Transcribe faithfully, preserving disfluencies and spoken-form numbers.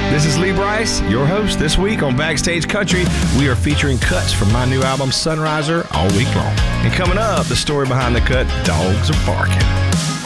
This is Lee Bryce, your host. This week on Backstage Country, we are featuring cuts from my new album, Sunriser, all week long. And coming up, the story behind the cut, Dogs Are Barking.